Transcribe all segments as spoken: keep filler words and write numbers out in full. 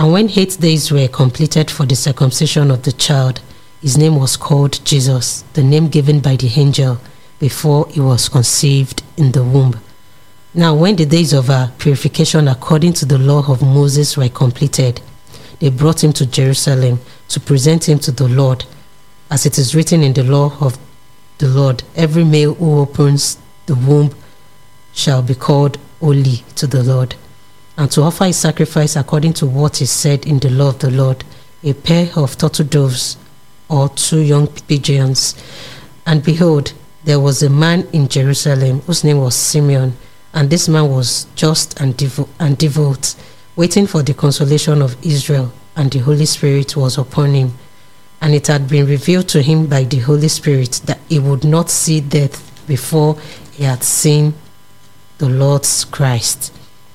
And when eight days were completed for the circumcision of the child, his name was called Jesus, the name given by the angel before he was conceived in the womb. Now when the days of her purification according to the law of Moses were completed, they brought him to Jerusalem to present him to the Lord. As it is written in the law of the Lord, every male who opens the womb shall be called holy to the Lord. And to offer a sacrifice according to what is said in the law of the Lord, a pair of turtle doves or two young pigeons. And behold, there was a man in Jerusalem whose name was Simeon, and this man was just and, devo- and devout, waiting for the consolation of Israel, and the Holy Spirit was upon him. And it had been revealed to him by the Holy Spirit that he would not see death before he had seen the Lord's Christ.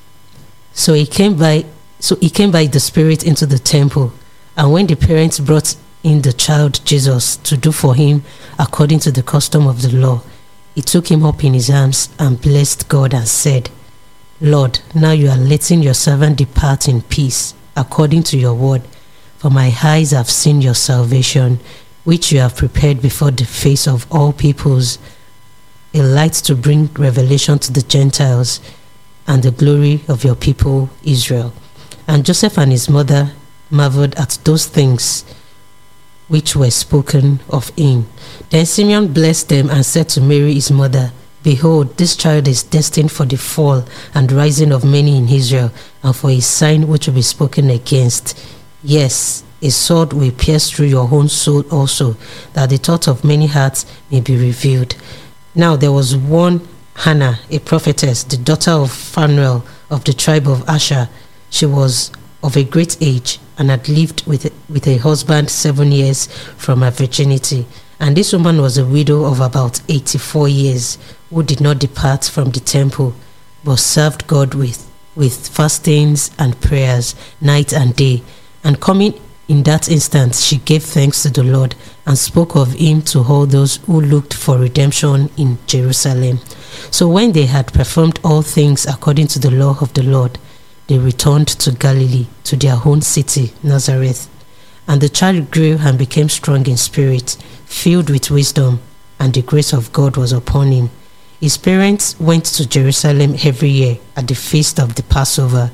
So he came by so he came by the Spirit into the temple, and when the parents brought in the child Jesus to do for him according to the custom of the law, he took him up in his arms and blessed God and said, Lord, now you are letting your servant depart in peace according to your word, for my eyes have seen your salvation, which you have prepared before the face of all peoples, a light to bring revelation to the Gentiles and the glory of your people Israel. And Joseph and his mother marveled at those things which were spoken of him. Then Simeon blessed them and said to Mary his mother, Behold, this child is destined for the fall and rising of many in Israel, and for a sign which will be spoken against. Yes, a sword will pierce through your own soul also, that the thought of many hearts may be revealed. Now there was one Hannah, a prophetess, the daughter of Phanuel of the tribe of Asher. She was of a great age and had lived with, with a husband seven years from her virginity. And this woman was a widow of about eighty-four years, who did not depart from the temple, but served God with, with fastings and prayers night and day. And coming in that instant, she gave thanks to the Lord and spoke of him to all those who looked for redemption in Jerusalem. So when they had performed all things according to the law of the Lord, they returned to Galilee, to their own city, Nazareth. And the child grew and became strong in spirit, filled with wisdom, and the grace of God was upon him. His parents went to Jerusalem every year at the feast of the Passover.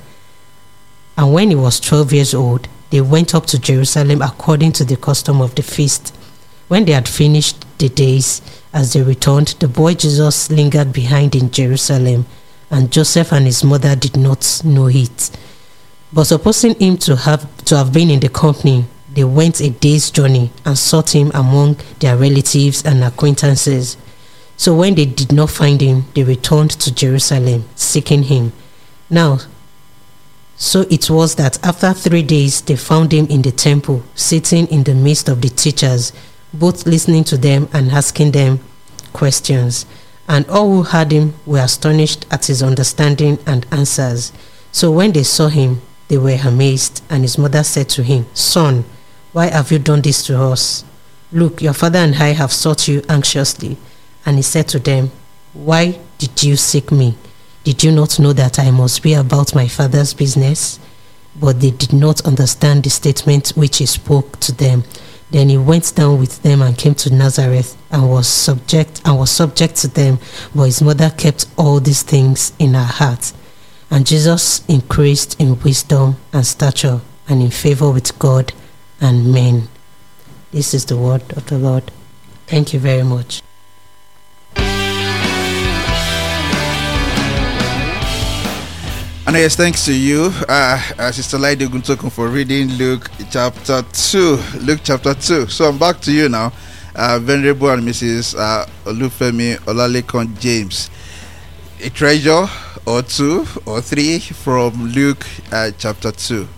And when he was twelve years old, they went up to Jerusalem according to the custom of the feast. When they had finished the days, as they returned, the boy Jesus lingered behind in Jerusalem, and Joseph and his mother did not know it. But supposing him to have to have been in the company, they went a day's journey and sought him among their relatives and acquaintances. So when they did not find him, they returned to Jerusalem, seeking him. Now, so it was that after three days they found him in the temple, sitting in the midst of the teachers, both listening to them and asking them questions. And all who heard him were astonished at his understanding and answers. So when they saw him, they were amazed, and his mother said to him, Son, why have you done this to us? Look, your father and I have sought you anxiously. And he said to them, Why did you seek me? Did you not know that I must be about my father's business? But they did not understand the statement which he spoke to them. Then he went down with them and came to Nazareth, and was subject and was subject to them. But his mother kept all these things in her heart. And Jesus increased in wisdom and stature, and in favor with God and men. This is the word of the Lord. Thank you very much. And yes, thanks to you, uh, uh, Sister Laide Guntokun, for reading Luke chapter two. Luke chapter two. So I'm back to you now, uh, Venerable and Missus Uh, Olufemi Olalekan James. A treasure or two or three from Luke uh, chapter two.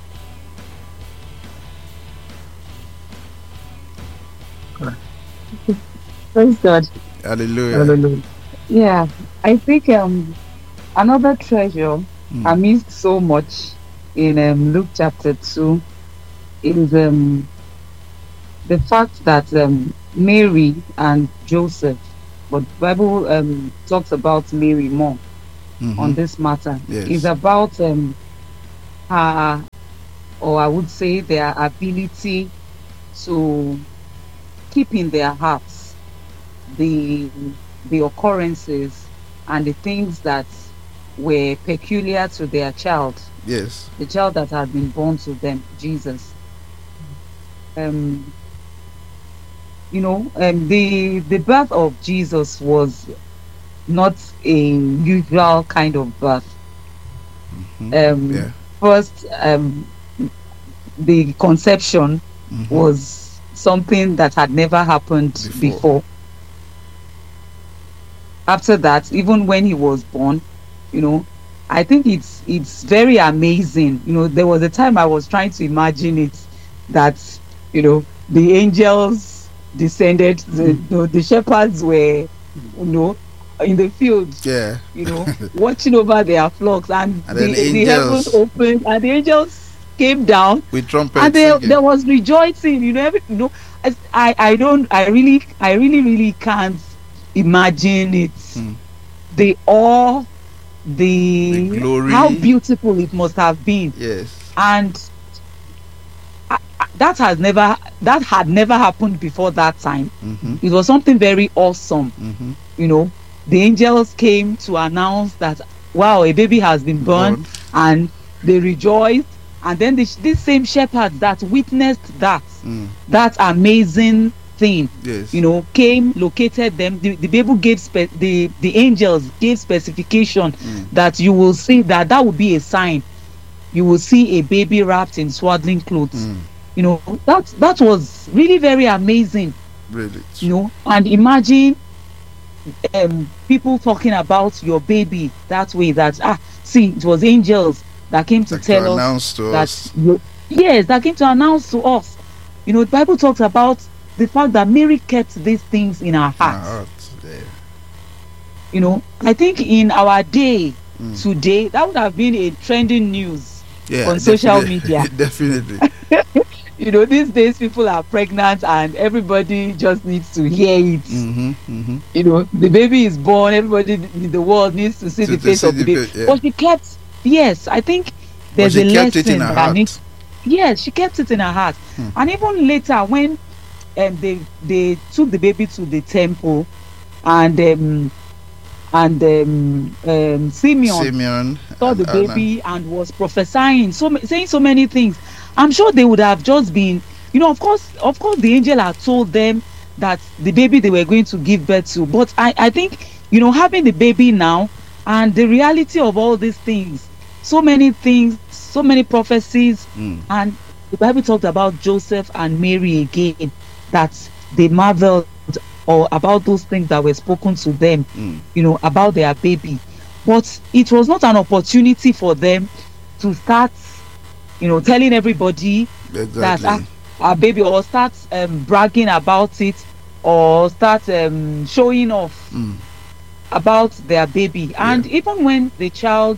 Praise God. Hallelujah. Hallelujah. Yeah, I think um another treasure mm. I missed so much in um, Luke chapter two is um the fact that um, Mary and Joseph, but the Bible um, talks about Mary more mm-hmm. on this matter. Yes. It's about um, her or I would say their ability to keep in their hearts the the occurrences and the things that were peculiar to their child, Yes. the child that had been born to them, Jesus. Um, you know, um, the the birth of Jesus was not a usual kind of birth. Mhm. Um, Yeah. First, um, the conception Mhm. was something that had never happened Before. before. After that, even when he was born, you know, I think it's it's very amazing. You know, there was a time I was trying to imagine it, that, you know, the angels descended, the the, the shepherds were, you know, in the fields, Yeah. you know, watching over their flocks, and, And then the the heavens angels opened, and the angels came down, with and trumpets there singing. there was rejoicing. You know, every, you know, as I I don't I really I really really can't imagine it. Mm. The awe, the, The glory. how beautiful it must have been, Yes. and I, I- that has never that had never happened before that time. Mhm. It was something very awesome. Mhm. You know, the angels came to announce that, wow, a baby has been born, Born. and they rejoiced. And then the, these same shepherds that witnessed that Mm. that amazing thing, Yes. you know, came, located them. The, the Bible gave spe- the the angels gave specification Mm. that you will see that that will be a sign. You will see a baby wrapped in swaddling clothes. Mm. You know, that that was really very amazing. Really. You know, and imagine um people talking about your baby that way, that, ah, see, it was angels that came to Like to tell us announce to that us. you, yes, that came to announce to us. You know, the Bible talks about the fact that Mary kept these things in her Our heart. hearts. Yeah. You know, I think in our day Mm. today, that would have been a trending news Yeah. on social definitely- media. Definitely. You know, these days people are pregnant and everybody just needs to hear it. Mhm. Mhm. You know, the baby is born, everybody in the world needs to see To- the to face see of the the baby. fa- yeah. But she kept, yes, I think But there's she a kept it lesson in her that I heart. need. Yes, she kept it in her heart. Hmm. And even later, when um, they they took the baby to the temple, and um, and um, um, Simeon Simeon. saw and the Anna. baby and was prophesying, so ma- saying so many things. I'm sure they would have just been, you know, of course, of course, the angel had told them that the baby they were going to give birth to. But I, I think, you know, having the baby now and the reality of all these things, so many things, so many prophecies, Mm. and the Bible talked about Joseph and Mary again, that they marveled or about those things that were spoken to them, Mm. you know, about their baby. But it was not an opportunity for them to start, you know, telling everybody that, Exactly. ah, our baby, or start um, bragging about it, or start um, showing off Mm. about their baby. And Yeah. even when the child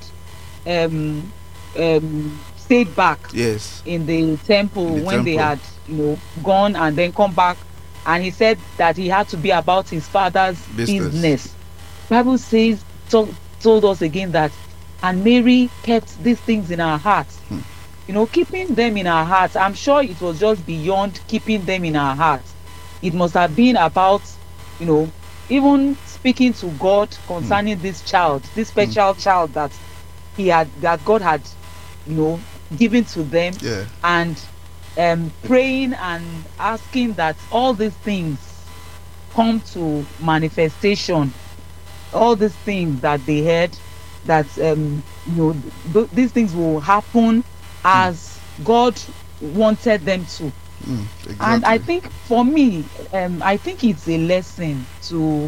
um, um, stayed back Yes. in the temple, In the when they temple. had, you know, gone and then come back, and he said that he had to be about his father's Business. business. Bible says, told, told us again that, and Mary kept these things in her heart. Hmm. You know, keeping them in her heart, I'm sure it was just beyond keeping them in her heart. It must have been about, you know, even speaking to God concerning this child, this special child that he had, that God had, you know, given to them, Yeah. and um, praying and asking that all these things come to manifestation. All these things that they heard, that um, you know, th- these things will happen as God wanted them to. Mm. Exactly. And I think for me, um, I think it's a lesson to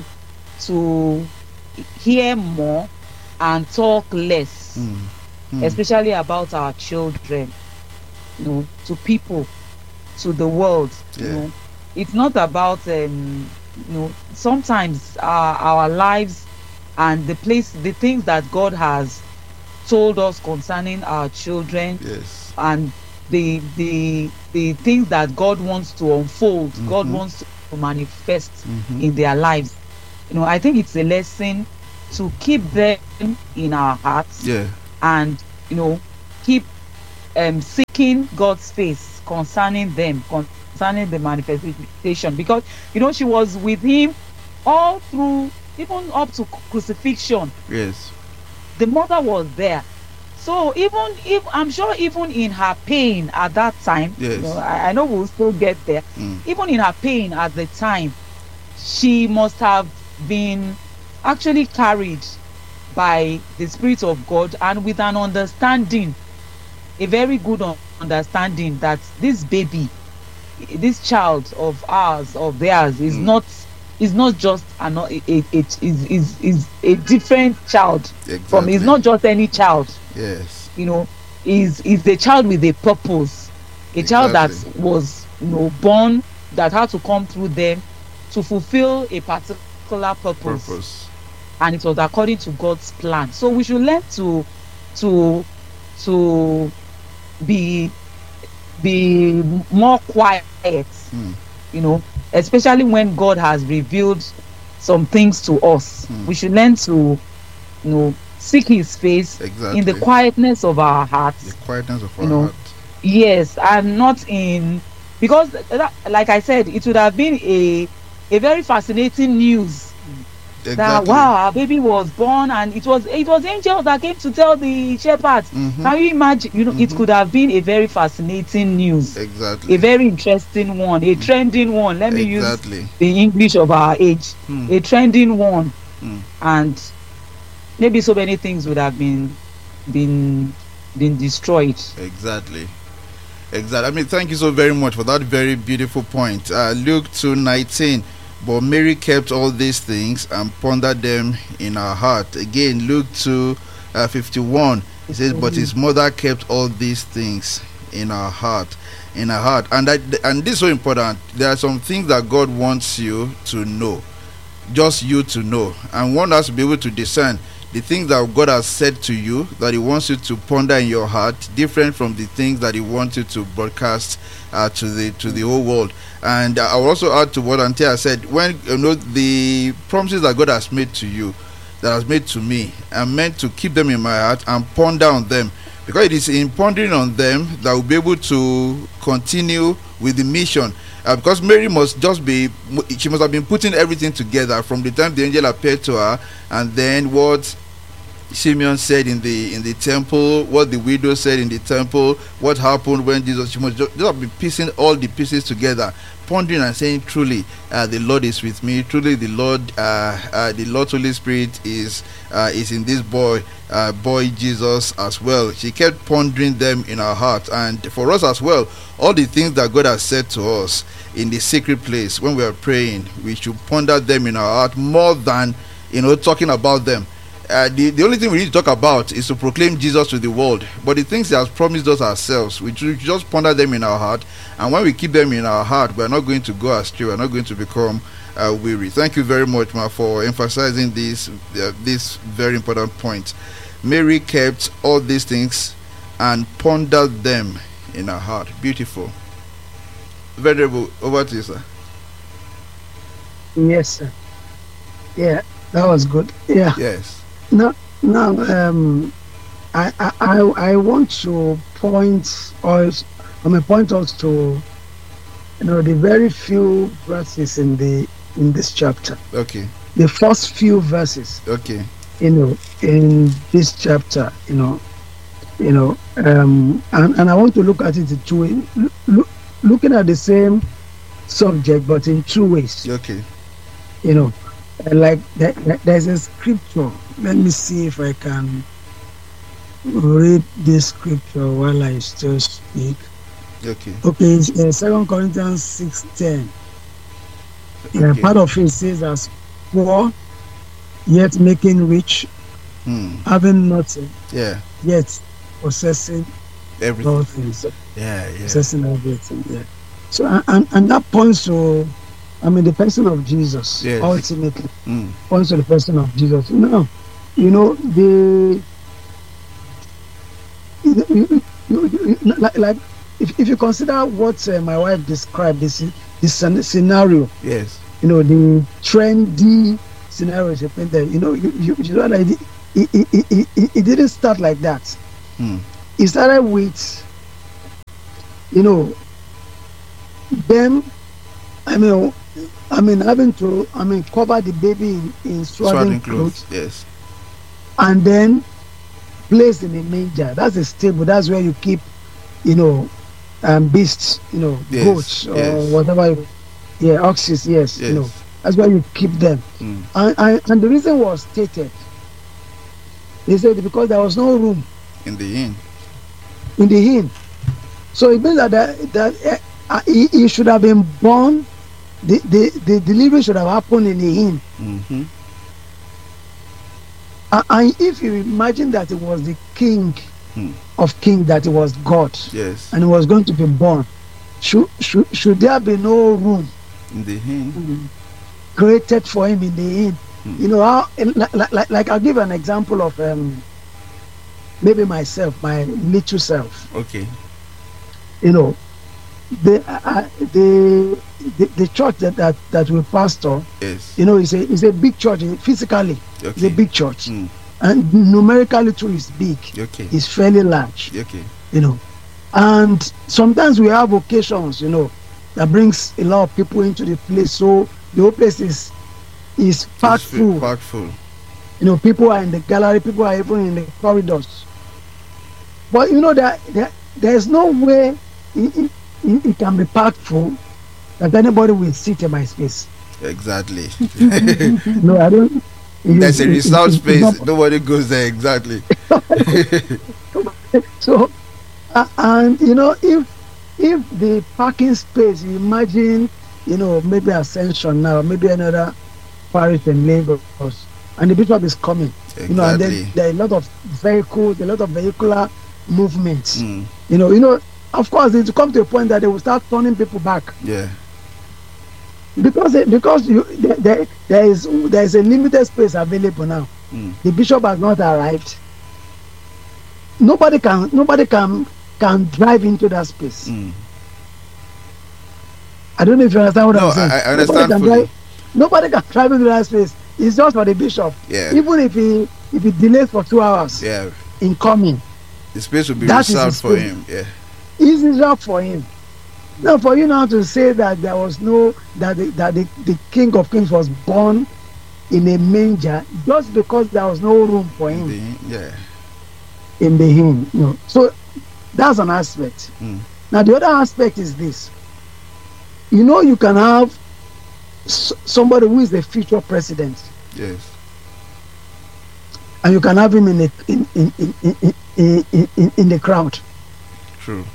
to hear more and talk less, Mm. Mm. especially about our children, you know, to people, to the world. You Yeah. know, it's not about um, you know, sometimes our, our lives and the place, the things that God has told us concerning our children, Yes. and the the the things that God wants to unfold, God Mhm. wants to manifest Mhm. in their lives. You know, I think it's a lesson to keep them in our hearts, Yeah. and, you know, keep um, seeking God's face concerning them, concerning the manifestation, because you know she was with him all through, even up to crucifixion. Yes. The mother was there. So even if I'm sure, even in her pain at that time, yes. you know, I, I know we'll still get there. Mm. Even in her pain at the time, she must have been actually carried by the Spirit of God, and with an understanding, a very good understanding, that this baby, this child of ours, of theirs, is mm. not is not just an it, it, it is is is a different child. Exactly. From is not just any child. Yes. You know, is is a child with a purpose, a exactly. child that was, you know, born, that had to come through them to fulfill a particular purpose. purpose. And it was according to God's plan. So we should learn to to to be be more quiet, mm. you know, especially when God has revealed some things to us. Mm. We should learn to, you know, seek his face exactly. in the quietness of our hearts. The quietness of our you know, heart. Yes, and not in, because that, like I said, it would have been a a very fascinating news. Exactly. That wow, our baby was born, and it was it was angels that came to tell the shepherds. Mm-hmm. Can you imagine? You know, mm-hmm. it could have been a very fascinating news. Exactly. A very interesting one, a mm-hmm. trending one. Let me exactly. use the English of our age. Mm. A trending one, mm. and maybe so many things would have been been been destroyed. Exactly. Exactly. I mean, thank you so very much for that very beautiful point. Uh, Luke two nineteen. But Mary kept all these things and pondered them in her heart. Again, Luke two fifty-one. It says, but his mother kept all these things in her heart. In her heart. And that, and this is so important. There are some things that God wants you to know. Just you to know. And one has to be able to discern the things that God has said to you, that he wants you to ponder in your heart, different from the things that he wants you to broadcast uh, to the to the whole world. And I will also add to what Antia said, when you know the promises that God has made to you, that has made to me, I'm meant to keep them in my heart and ponder on them, because it is in pondering on them that we'll be able to continue with the mission. Uh, because Mary must just be, she must have been putting everything together from the time the angel appeared to her, and then what Simeon said in the in the temple, what the widow said in the temple, what happened when Jesus, she must just, just have been piecing all the pieces together, pondering and saying, truly uh, the Lord is with me, truly the Lord uh, uh, the Lord's Holy Spirit is uh, is in this boy uh, boy Jesus as well. She kept pondering them in her heart. And for us as well, all the things that God has said to us in the secret place when we are praying, we should ponder them in our heart more than, you know, talking about them. Uh, the, the only thing we need to talk about is to proclaim Jesus to the world, but the things he has promised us ourselves, we should just ponder them in our heart. And when we keep them in our heart, we are not going to go astray, we are not going to become uh, weary. Thank you very much, Ma, for emphasizing this uh, this very important point. Mary kept all these things and pondered them in her heart. Beautiful. Venerable, over to you, sir. Yes, sir. Yeah, that was good. Yeah. Yes. Now, now, um, I, I, I want to point us, I mean, point us to, you know, the very few verses in the in this chapter. Okay. The first few verses. Okay. You know, in this chapter, you know, you know, um, and and I want to look at it in two ways, look, looking at the same subject, but in two ways. Okay. You know, like there's a scripture. Let me see if I can read this scripture while I still speak. Okay. Okay, it's uh, Second Corinthians six ten. Okay. Uh, part of it says, as poor, yet making rich, hmm. having nothing, yeah, yet possessing everything. All things. Yeah, yeah. Possessing everything, yeah. So, and, and that points to, I mean, the person of Jesus, yes. Ultimately, mm. points to the person of Jesus. You know, you know, the, you, you, you, you, like, like if, if you consider what uh, my wife described, this, this scenario, yes, you know, the trendy scenario she painted, you know, you, you, you know, like it, it, it, it, it didn't start like that. Mm. It started with you know, them, I mean, I mean, having to, I mean, cover the baby in, in swaddling clothes, clothes, yes, and then placed in a manger. That's a stable. That's where you keep, you know, um, beasts, you know, yes, goats or yes. whatever. Yeah, oxes. Yes, yes. you know, that's where you keep them. Mm. And, and and the reason was stated. They said because there was no room In the inn. in the inn, so it means that that, that uh, he, he should have been born. The, the the delivery should have happened in the inn. Mm-hmm. Uh, and if you imagine that it was the king Hmm. of kings, that it was God, Yes. and he was going to be born, should should, should there be no room In the inn. created for him in the inn? Hmm. You know how, like, like, like I'll give an example of um, maybe myself, my little self. Okay. You know, the uh, the, the the church that that, that we pastor, Yes. you know, it's a it's a big church physically. It's Okay. a big church, Mm. and numerically too is big. Okay. It's fairly large. Okay. You know, and sometimes we have occasions, you know, that brings a lot of people into the place, so the whole place is is packed It's full. Packed full. You know, people are in the gallery, people are even in the corridors. But you know that there, there's no way it, it, it it can be packed full that anybody will sit in my space. Exactly. No, I don't. it- There's a it- it- reserved it's space. not- Nobody goes there. Exactly. So, uh, and you know, if if the parking space, you imagine, you know, maybe Ascension now, maybe another parish in Lagos, and the bishop is coming, you know, and then Exactly. there are a lot of vehicles, a lot of vehicular movements, Mm. you know, you know, of course, it will come to a point that they will start turning people back Yeah. because they, because you there, there there is there is a limited space available now. Mm. The bishop has not arrived. Nobody can nobody can can drive into that space. Mm. I don't know if you understand what No, I'm saying. I- I Nobody understand can fully. drive, nobody can drive into that space. It's just for the bishop. Yeah. Even if he if he delays for two hours Yeah. in coming, The space will be That is reserved his for space. him. Yeah. it's reserved for him. Now, for you now to say that there was no that the, that the, the King of Kings was born in a manger just because there was no room for him The- yeah. in the inn. You know. So that's an aspect. Mm. Now the other aspect is this. You know, you can have s- somebody who is the future president, Yes. and you can have him in the in in in in, in, in, in, in the crowd True.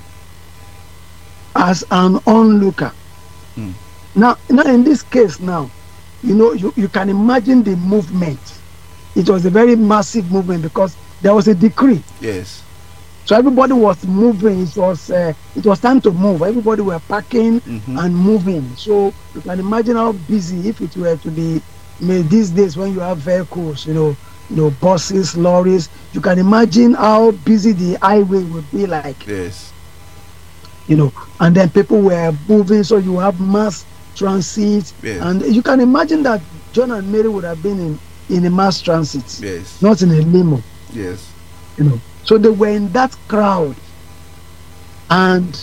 as an onlooker. Hmm. Now, now in this case, now, you know, you, you can imagine the movement. It was a very massive movement because there was a decree. Yes. So everybody was moving. It was uh, it was time to move. Everybody were packing Mhm. and moving. So you can imagine how busy if it were to be made these days when you have vehicles, you know, you know, buses, lorries. You can imagine how busy the highway would be like, Yes. you know. And then people were moving, so you have mass transit, Yes. and you can imagine that John and Mary would have been in in a mass transit, Yes. not in a limo, Yes. you know. So they were in that crowd, and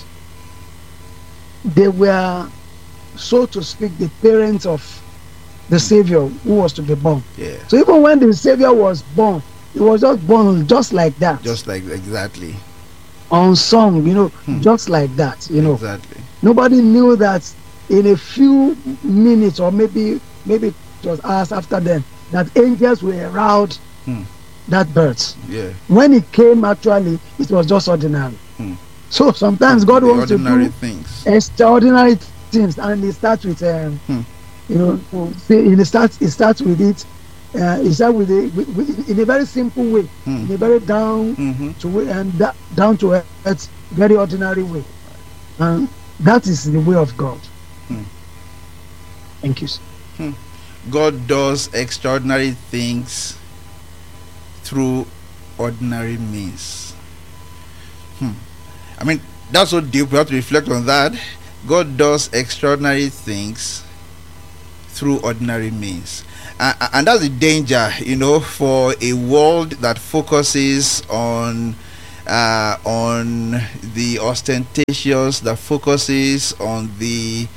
they were, so to speak, the parents of the Savior who was to be born. Yeah. So even when the Savior was born, he was just born just like that, Just like exactly. unsung, you know, Hmm. just like that, you know. Exactly. Nobody knew that in a few minutes, or maybe maybe it was hours after then, that angels were around Hmm. that birth. Yeah. When it came, actually, it was just ordinary. Hmm. So sometimes God The wants to ordinary do things. extraordinary things, and it starts with, um, Hmm. you know, say it starts. It starts with it. Uh, it starts with, a, with, with in a very simple way, Hmm. in a very down Mm-hmm. to way and da- down to earth, very ordinary way, and that is the way of God. Hmm. Thank you, sir. God does extraordinary things through ordinary means. Hmm. I mean, that's so deep. We have to reflect on that. God does extraordinary things through ordinary means. Uh, and that's the danger, you know, for a world that focuses on uh, on the ostentatious, that focuses on the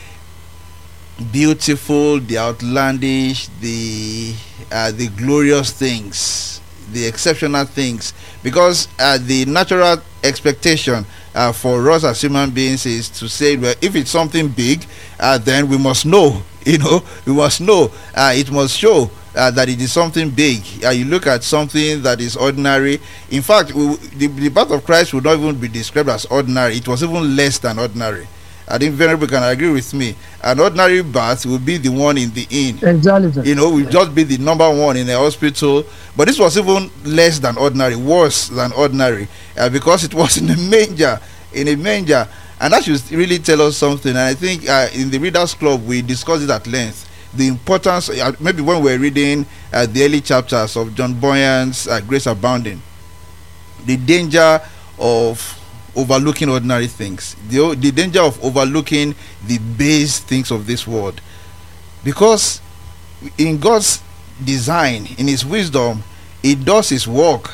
beautiful, the outlandish, the uh, the glorious things, the exceptional things, because uh, the natural expectation uh, for us as human beings is to say, well, if it's something big, uh, then we must know, you know, we must know, uh, it must show uh, that it is something big. Uh, you look at something that is ordinary. In fact, we, the, the birth of Christ would not even be described as ordinary. It was even less than ordinary. I think Venerable can agree with me. An ordinary birth will be the one in the inn. Exactly. You know, will just be the number one in the hospital. But this was even less than ordinary, worse than ordinary, uh, because it was in a manger, in a manger. And that should really tell us something. And I think uh, in the Readers Club, we discussed it at length. The importance, uh, maybe when we we're reading uh, the early chapters of John Bunyan's uh, Grace Abounding, the danger of overlooking ordinary things, the, the danger of overlooking the base things of this world, because in God's design, in his wisdom, he does his work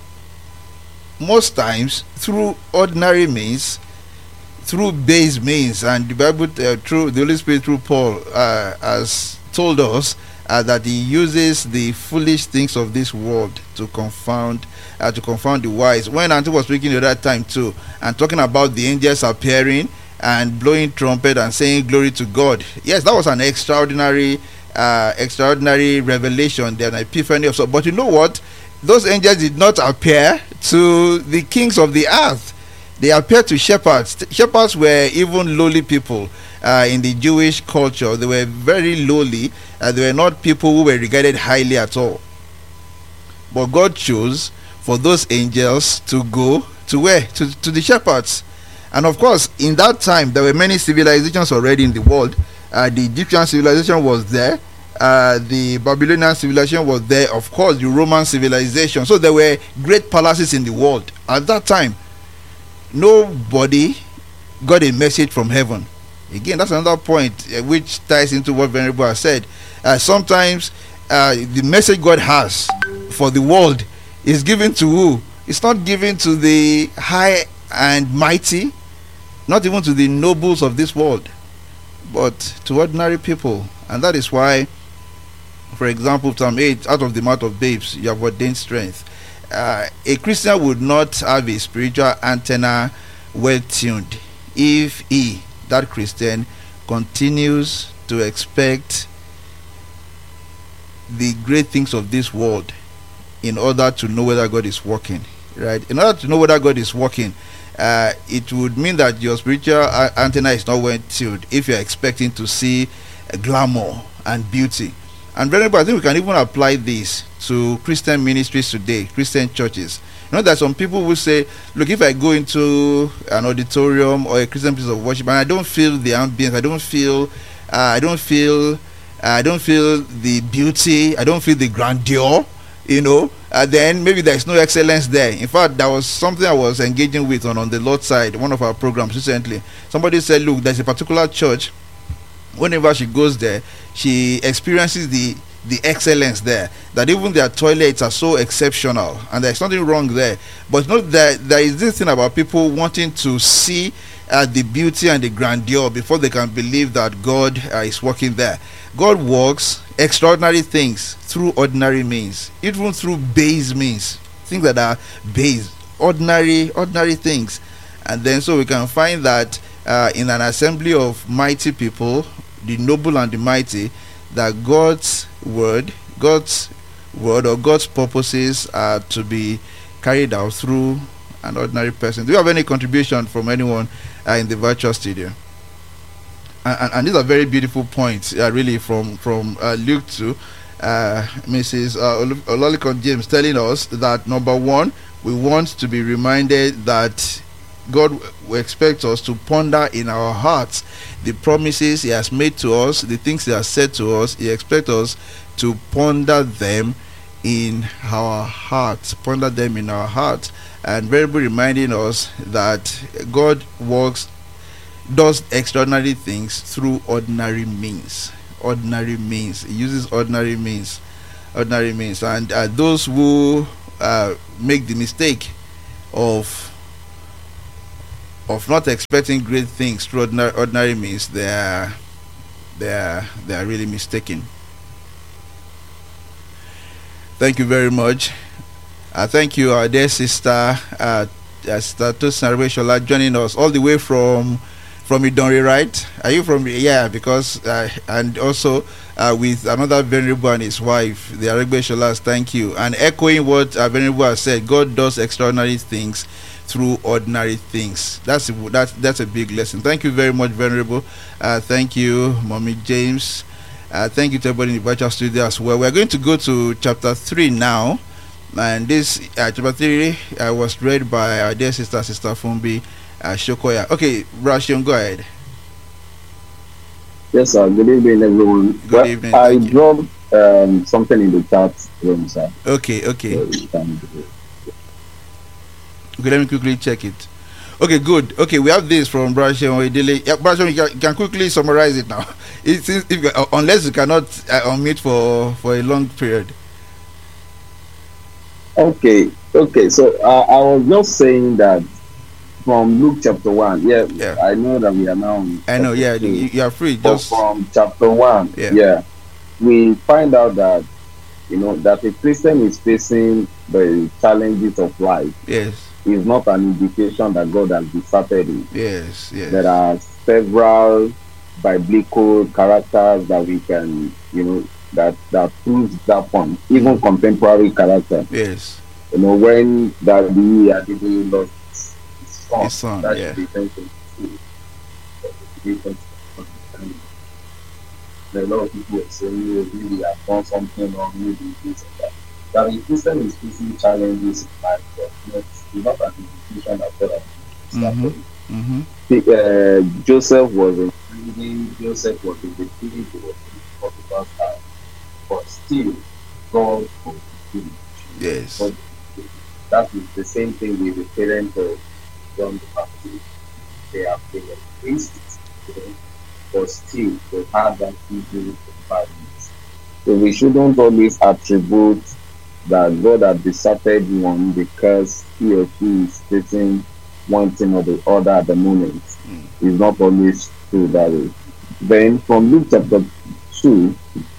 most times through ordinary means, through base means. And the Bible uh, through the Holy Spirit through Paul uh, has told us uh, that he uses the foolish things of this world to confound Uh, to confound the wise. When Auntie was speaking at that time too, and talking about the angels appearing and blowing trumpet and saying glory to God, yes, that was an extraordinary uh, extraordinary revelation, an epiphany of so. But you know what, those angels did not appear to the kings of the earth. They appeared to shepherds. Shepherds were even lowly people uh, in the Jewish culture. They were very lowly. Uh, they were not people who were regarded highly at all. But God chose for those angels to go to where? To, to the shepherds. And of course, in that time, there were many civilizations already in the world. Uh, the Egyptian civilization was there. Uh, the Babylonian civilization was there. Of course, the Roman civilization. So there were great palaces in the world. At that time, nobody got a message from heaven. Again, that's another point uh, which ties into what Venerable has said. Uh, sometimes uh, the message God has for the world is given to who? It's not given to the high and mighty, not even to the nobles of this world, but to ordinary people. And that is why, for example, Psalm eight, out of the mouth of babes you have ordained strength. Uh, a Christian would not have a spiritual antenna well tuned if he, that Christian, continues to expect the great things of this world in order to know whether God is working, right? In order to know whether God is working, uh, it would mean that your spiritual uh, antenna is not well tuned if you're expecting to see uh, glamour and beauty. And very I think we can even apply this to Christian ministries today, Christian churches. You know, there's some people who say, look, if I go into an auditorium or a Christian place of worship and I don't feel the ambience, I don't feel, uh, I don't feel, uh, I don't feel the beauty, I don't feel the grandeur, you know, uh, then maybe there's no excellence there. In fact, that was something I was engaging with on, on the Lord's side, one of our programs recently. Somebody said, look, there's a particular church, whenever she goes there, she experiences the the excellence there, that even their toilets are so exceptional, and there's nothing wrong there. But note that there is this thing about people wanting to see uh, the beauty and the grandeur before they can believe that God uh, is working there. God works extraordinary things through ordinary means, even through base means, things that are base, ordinary ordinary things. And then so we can find that uh, in an assembly of mighty people, the noble and the mighty, that God's word, God's word or God's purposes are to be carried out through an ordinary person. Do you have any contribution from anyone uh, in the virtual studio? And, and, and these are very beautiful points, uh, really, from from uh, Luke two, uh, Missus Uh, Ololikon James telling us that number one, we want to be reminded that God expects us to ponder in our hearts the promises He has made to us, the things He has said to us. He expects us to ponder them in our hearts, ponder them in our hearts, and very reminding us that God works, does extraordinary things through ordinary means. Ordinary means. He uses ordinary means. Ordinary means, and uh, those who uh, make the mistake of of not expecting great things through ordinary, ordinary means, they are they are they are really mistaken. Thank you very much. Uh, thank you, our dear sister, uh, uh, Sister Tosin Arebeshola, joining us all the way from from Idonre, right? Are you from? Yeah, because uh, and also uh, with another venerable and his wife, the Arebesholas. Thank you, and echoing what uh, venerable has said, God does extraordinary things through ordinary things. That's a, that's that's a big lesson. Thank you very much, venerable. Uh, thank you, Mommy James. Uh, thank you to everybody in the virtual studio as well. We're going to go to chapter three now, and this uh, chapter three uh, was read by our dear sister, Sister Fumbi uh, Shokoya. Okay, Rashion, go ahead. Yes, sir. Good evening, everyone. Good well, evening. I dropped um, something in the chat room, sir. Okay, okay. So, Okay, let me quickly check it. Okay, good. Okay, we have this from Brashon Oedele. Yeah, Brashon, you can, you can quickly summarize it now. It seems if you, uh, unless you cannot uh, unmute for for a long period. Okay, okay. So uh, I was just saying that from Luke chapter one. Yeah, Yeah. I know that we are now. in I know. Yeah, chapter two, you, you are free. but Just from chapter one, Yeah. yeah, we find out that you know that a Christian is facing the challenges of life. yes, Is not an indication that God has deserted him. yes, yes. There are several biblical characters that we can, you know, that that proves that point. Even contemporary character. Yes, You know, when Daddy Adidi lost his son, His son, that yeah. should be taken to a lot of people are saying, "You really have done something wrong, maybe this and that." That the Christian is facing challenges in life, but not, it's not an indication that God has Mhm. deserted him. mm-hmm. Uh, Joseph was in prison, Joseph was in the prison, he was in Potiphar's house, but still, God forgave him. Yes, But that is the same thing with the parents of John the Baptist. They have been priests, you know, but still, they had that issue of violence. So we shouldn't always attribute that God has deserted one because he or she is facing one thing or the other at the moment. Mm. It's not always true that way. Then from Luke chapter two,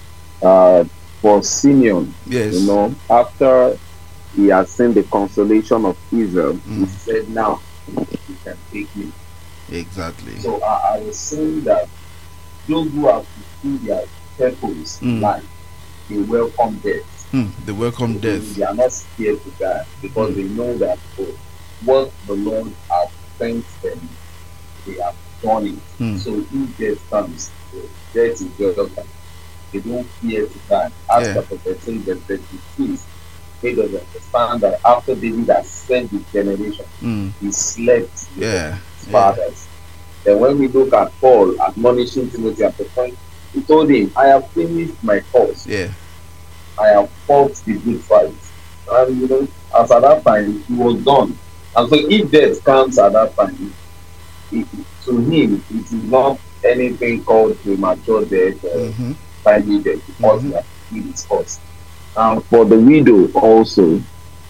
uh, for Simeon, yes. you know, after he has seen the consolation of Israel, he Mm. said, "Now you can take me." Exactly. So I, I was saying that those who have fulfilled their purpose in Mm. life, they welcome death. Hmm, the welcome death. They are not scared to die because Mm. they know that oh, what the Lord has sent them, they have done it. Hmm. So if death comes, uh, death is welcome. They don't fear to die. As Yeah. chapter thirteen, verse thirty-six, they don't understand that after David has spent his generation, Hmm. he slept with Yeah. his Yeah. fathers. Then when we look at Paul admonishing Timothy at the point, he told him, "I have finished my course. Yeah. I have fought the good fight." And you know, as at that time, he was done. And so if death comes at that time, it, to him, it is not anything called premature death or Mm-hmm. timely death, because Mhm. he has fulfilled his course. And for the widow also,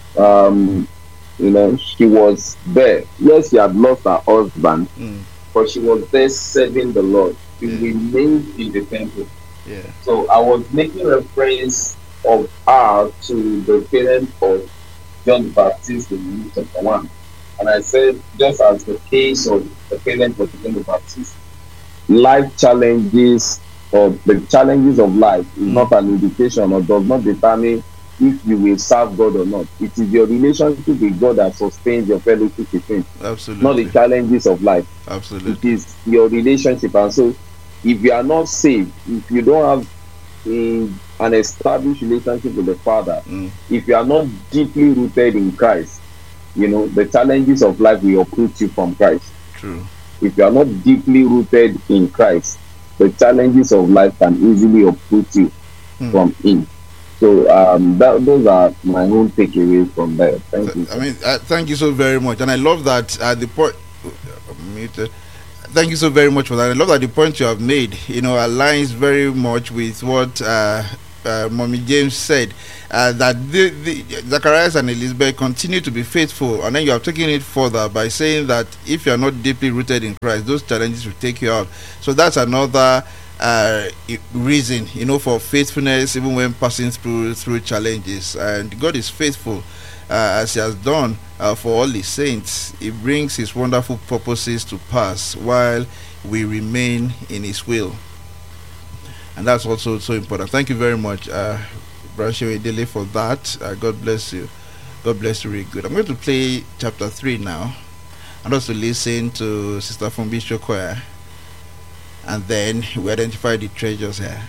um, you know, she was there. Yes, she had lost her husband, Mm. but she was there serving the Lord. She Yeah. remained in the temple. Yeah. So I was making reference of her to the parents of John the Baptist in Luke chapter one. And I said, just as the case of the parents of John the Baptist, life challenges or the challenges of life is Mm. not an indication or does not determine if you will serve God or not. It is your relationship with God that sustains your fellowship with Him, Absolutely. not the challenges of life. Absolutely. It is your relationship. And so if you are not saved, if you don't have a, an established relationship with the Father, Mm. if you are not deeply rooted in Christ, you know, the challenges of life will uproot you from Christ. True. If you are not deeply rooted in Christ, the challenges of life can easily uproot you Hmm. from Him. So um, that, those are my own takeaways from there. Thank you. I mean, uh, thank you so very much, and I love that uh, the point. Muted. Thank you so very much for that. I love that the point you have made, you know, aligns very much with what uh, uh, Mommy James said, uh, that the, the Zacharias and Elizabeth continue to be faithful, and then you are taking it further by saying that if you are not deeply rooted in Christ, those challenges will take you out. So that's another uh, reason, you know, for faithfulness, even when passing through through challenges. And God is faithful, uh, as He has done uh, for all His saints. He brings His wonderful purposes to pass while we remain in His will. And that's also so important. Thank you very much, uh, Brashewe Dele, for that. Uh, God bless you. God bless you really good. I'm going to play chapter three now, and also listen to Sister Fumbi Shokoya, and then we identify the treasures here.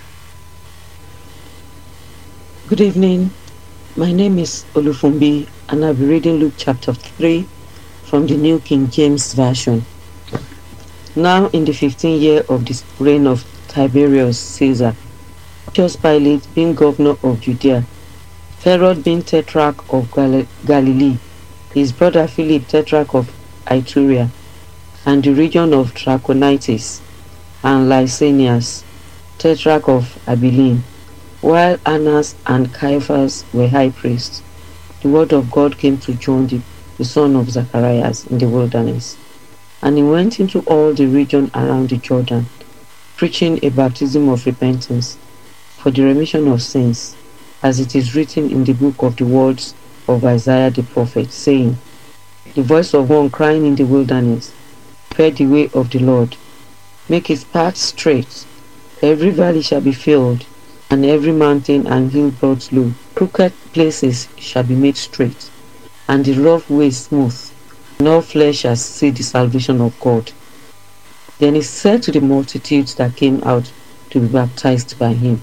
Good evening. My name is Olufumbi, and I'll be reading Luke chapter three from the New King James Version. Now in the fifteenth year of the reign of Tiberius Caesar, Pontius Pilate being governor of Judea, Herod being tetrarch of Gal- Galilee, his brother Philip tetrarch of Iturea, and the region of Trachonitis, and Lysanias tetrarch of Abilene, while Annas and Caiaphas were high priests, the word of God came to John, the, the son of Zacharias, in the wilderness. And he went into all the region around the Jordan, preaching a baptism of repentance for the remission of sins, as it is written in the book of the words of Isaiah the prophet, saying, the voice of one crying in the wilderness, prepare the way of the Lord, make his path straight. Every valley shall be filled, and every mountain and hill brought low. Crooked places shall be made straight, and the rough way smooth, and all flesh shall see the salvation of God. Then he said to the multitudes that came out to be baptized by him,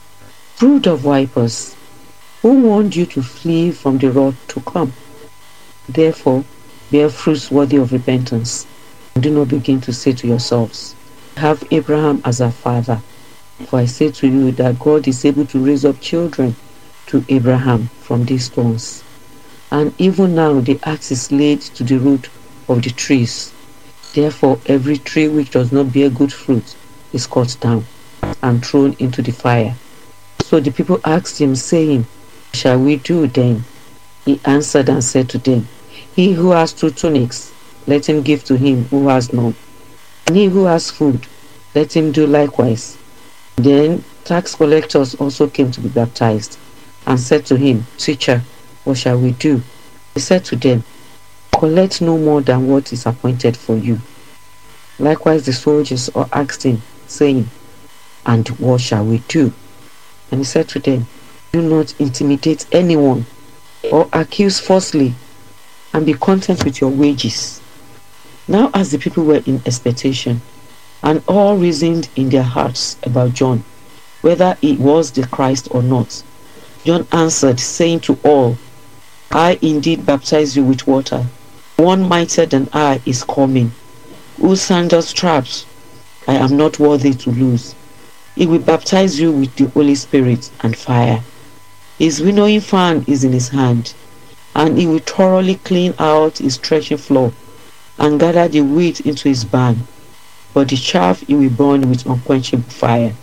brood of vipers, who warned you to flee from the wrath to come? Therefore, bear fruits worthy of repentance, and do not begin to say to yourselves, have Abraham as our father. For I say to you that God is able to raise up children to Abraham from these stones. And even now the axe is laid to the root of the trees. Therefore every tree which does not bear good fruit is cut down and thrown into the fire. So the people asked him, saying, what shall we do then? He answered and said to them, he who has two tunics, let him give to him who has none. And he who has food, let him do likewise. Then tax collectors also came to be baptized, and said to him, teacher, what shall we do? He said to them, collect no more than what is appointed for you. Likewise the soldiers all asked him, saying, and what shall we do? And he said to them, do not intimidate anyone, or accuse falsely, and be content with your wages. Now as the people were in expectation, and all reasoned in their hearts about John, whether he was the Christ or not, John answered, saying to all, I indeed baptize you with water. One mightier than I is coming, whose sandals straps I am not worthy to loose. He will baptize you with the Holy Spirit and fire. His winnowing fan is in his hand, and he will thoroughly clean out his threshing floor, and gather the wheat into his barn, but the chaff he will burn with unquenchable fire.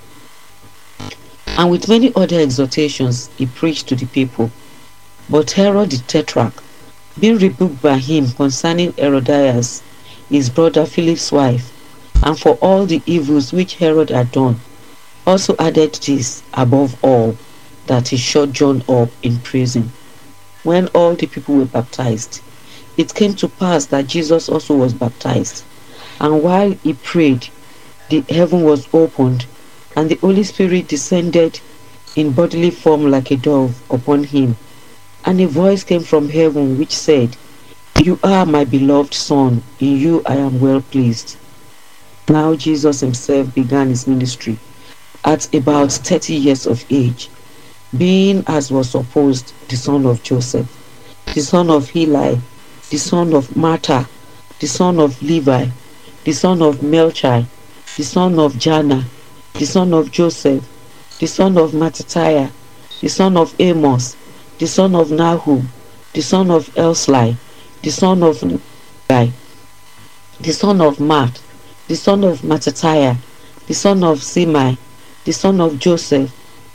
And with many other exhortations he preached to the people. But Herod the tetrarch, being rebuked by him concerning Herodias, his brother Philip's wife, and for all the evils which Herod had done, also added this above all, that he shut John up in prison. When all the people were baptized, it came to pass that Jesus also was baptized. And while he prayed, the heaven was opened, and the Holy Spirit descended in bodily form like a dove upon him. And a voice came from heaven which said, you are my beloved Son, in you I am well pleased. Now Jesus himself began his ministry at about thirty years of age, being, as was supposed, the son of Joseph, the son of Heli, the son of Martha, the son of Levi, the son of Melchi, the son of Janna, the son of Joseph, the son of Mattithiah, the son of Amos, the son of Nahum, the son of Elsli, the son of Levi, the son of Matt, the son of Mattithiah, the son of Simei, the son of Joseph,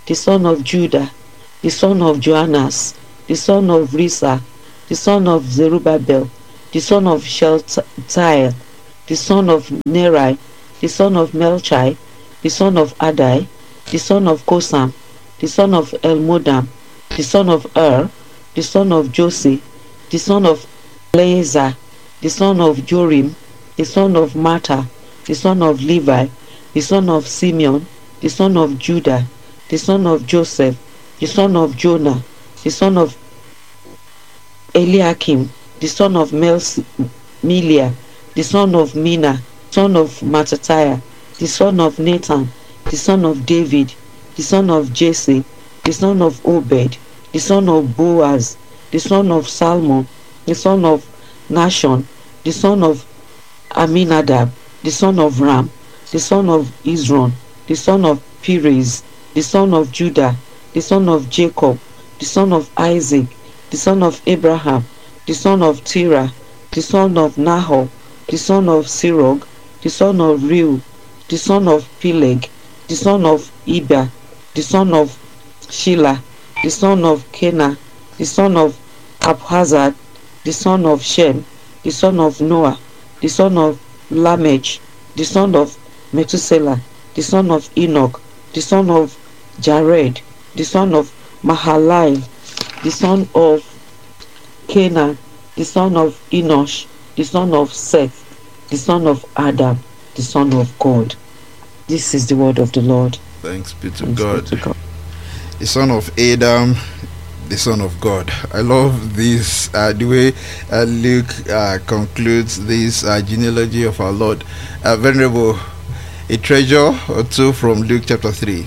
the son of Judah, the son of Joannas, the son of Risa, the son of Zerubbabel, the son of Shealtiel, the son of Neri, the son of Melchi, the son of Adai, the son of Kosam, the son of Elmodam, the son of Er, the son of Josi, the son of Eleazar, the son of Jorim, the son of Mattah, the son of Levi, the son of Simeon, the son of Judah, the son of Joseph, the son of Jonah, the son of Eliakim, the son of Melia, the son of Mina, son of Mattathiah, the son of Nathan, the son of David, the son of Jesse, the son of Obed, the son of Boaz, the son of Salmon, the son of Nashon, the son of Aminadab, the son of Ram, the son of Izron, the son of Perez, the son of Judah, the son of Jacob, the son of Isaac, the son of Abraham, the son of Terah, the son of Nahor, the son of Sirog, the son of Reu, the son of Peleg, the son of Eber, the son of Shelah, the son of Kenah, the son of Abhazad, the son of Shem, the son of Noah, the son of Lamech, the son of Methuselah, the son of Enoch, the son of Jared, the son of Mahalalel, the son of Canaan, the son of Enosh, the son of Seth, the son of Adam, the son of God. This is the word of the Lord. Thanks be to, Thanks God. be to God. The son of Adam, the son of God. I love this, uh, the way uh, Luke uh, concludes this uh, genealogy of our Lord. Uh, Venerable, a treasure or two from Luke chapter three.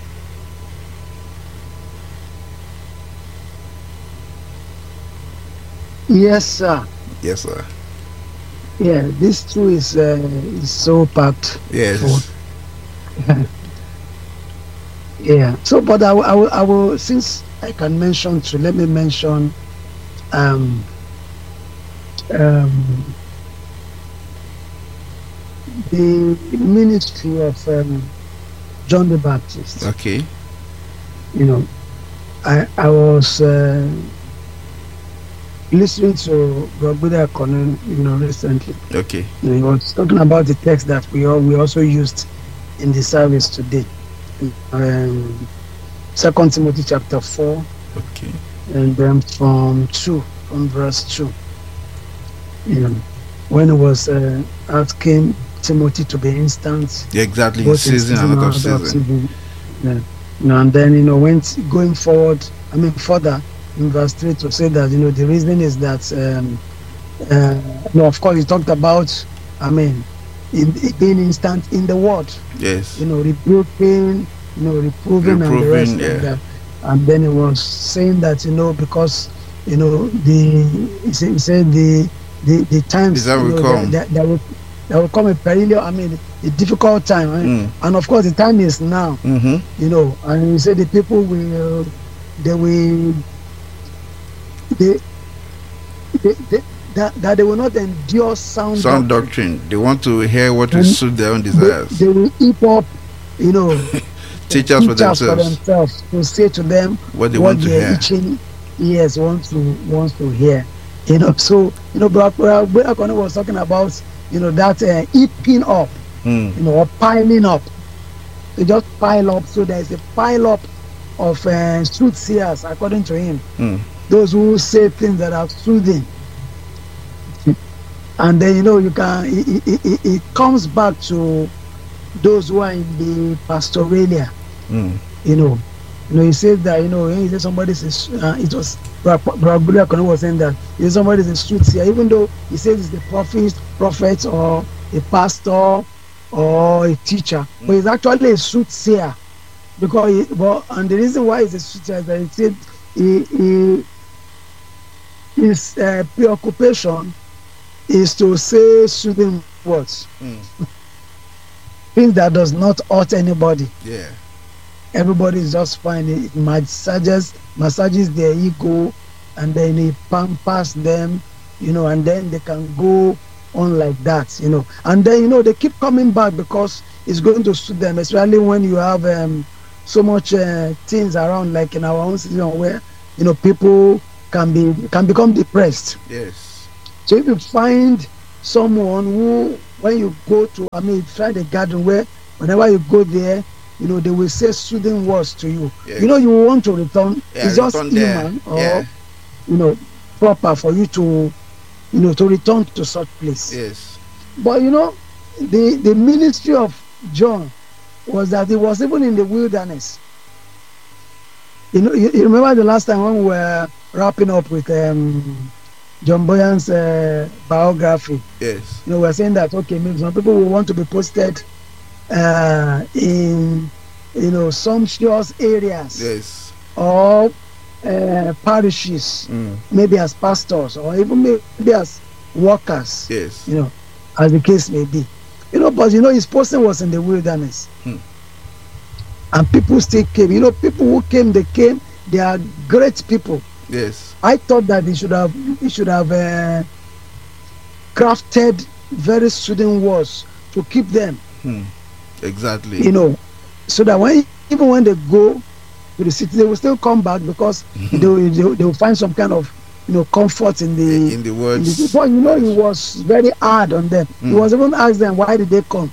Yes, sir. Yes, sir. Yeah, this too is uh, is so packed. Yes. full. Yeah. So, but I, will- I will, I will, since I can mention two, let me mention um, um, the ministry of um, John the Baptist. Okay. You know, I I was uh, listening to Brother Conan, you know, recently. Okay. You know, he was talking about the text that we all we also used in the service today. Um, Second Timothy chapter four, Okay. and then from two, from verse two. You know, when he was uh, asking Timothy to be instant, Yeah, exactly. both in Season and out of out of season. season. Yeah. You know, and then you know, went going forward. I mean, further in verse three to say that you know the reason is that um, uh, no, of course, he talked about. I mean, in, being instant in the word. Yes. You know, rebuking, you know, reproving, and the Reproving, rest yeah. of that. And then he was saying that you know because you know the he said, he said the the the times The time you will know, come. That, that, that will there will come a perilous, I mean, a difficult time, right? Mm. And of course, the time is now. Mm-hmm. You know, and he said the people will, they will, they, they, they that, that they will not endure sound, Sound doctrine. doctrine. They want to hear what will And suit their own They, desires. they will heap up, you know, Teachers for teachers for themselves. themselves to say to them What they what want to their hear. itching ears wants to wants to hear. You know, so you know, Brother Brother was talking about you know that uh, heaping up, Mm. you know, or piling up. They just pile up. So there is a pile up of uh, soothsayers, according to him. Mm. Those who say things that are soothing. And then you know you can. It, it, it, it comes back to those who are in the pastoralia. Mm. You know, you know, he says that you know he said somebody says uh, it was Brother was saying that he said somebody is a soothsayer, even though he says it's the prophet, prophet or a pastor or a teacher, but he's actually a soothsayer because he, well, and the reason why he's a soothsayer is that he said he, he his uh, preoccupation is to say soothing words, Mm. things that does not hurt anybody. Yeah. Everybody is just fine. It massages massages their ego, and then he pampers them, you know, and then they can go on like that, you know. And then you know they keep coming back because it's going to suit them, especially when you have um, so much uh, things around, like in our own situation, where you know people can be can become depressed. Yes. So if you find someone who, when you go to, I mean, try the garden where whenever you go there, you know, they will say soothing words to you. Yes. You know, you want to return. Yeah, it's just return there. human or Yeah. you know proper for you to, you know, to return to such place. Yes. But you know, the the ministry of John was that he was even in the wilderness. You know, you, you remember the last time when we were wrapping up with um, John Boyan's uh, biography. Yes. You know, we were saying that okay, maybe some people will want to be posted uh, in, you know, sumptuous areas Yes. or uh, parishes, Mm. maybe as pastors or even maybe as workers. Yes. You know, as the case may be. You know, but you know, his posting was in the wilderness. Hmm. And people still came. You know, people who came, they came. They are great people. Yes. I thought that he should have, he should have uh, crafted very soothing words to keep them. Hmm. Exactly. You know, so that when even when they go to the city, they will still come back because they, will, they, will, they will find some kind of, you know, comfort in the in the in words. the, but you know, he was very hard on them. He Mm. was even asked them, why did they come?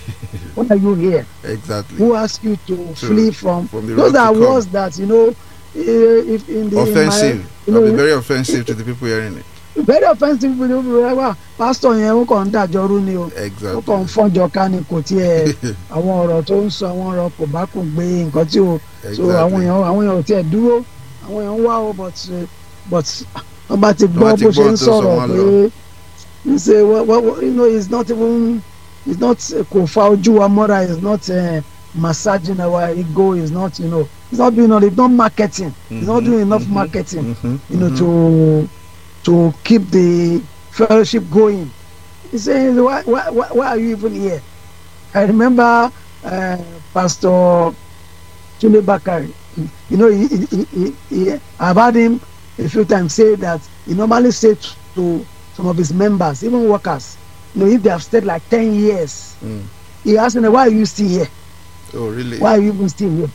Why are you here? Exactly. Who asked you to To- flee from? from the Those road to are come. words that, you know, eh, if in the Offensive. in my, It'll you be know, very offensive to the people hearing it. very offensive. People will be like, "Wow, pastor yẹn ó kàn ń dàjọ́ rú ni o, ó kàn ń Exactly. fọ́njọ ká ni kò tiẹ̀ àwọn ọ̀rọ̀ tó ń sọ àwọn ọ̀rọ̀ kò bá kò gbé nǹkan tí o so àwọn Exactly. èèyàn àwọn èèyàn ò tiẹ̀ dúró àwọn èèyàn wá o but eh, but wọ́n bá ti gbọ́ Wọ́n ti bó ṣe gbọ́ ń tó sọ̀rọ̀ sọ wọ́n pé you say well, well, you know it's not even it's not eh, kò fa ojú wa mọ́ra it's not uh, massaging our ego it's not you know it's not doing all it's not marketing it's not Mhm, doing enough mhm, marketing mhm, you know mhm. to to keep the fellowship going. He says why why why why are you even here? I remember uh, Pastor Tunde Bakari. You know, he, he, he, he, I've heard him a few times say that he normally said to some of his members, even workers, you know, if they have stayed like ten years, Mm. he asks them, why are you still here? Oh, really? Why are you even still here?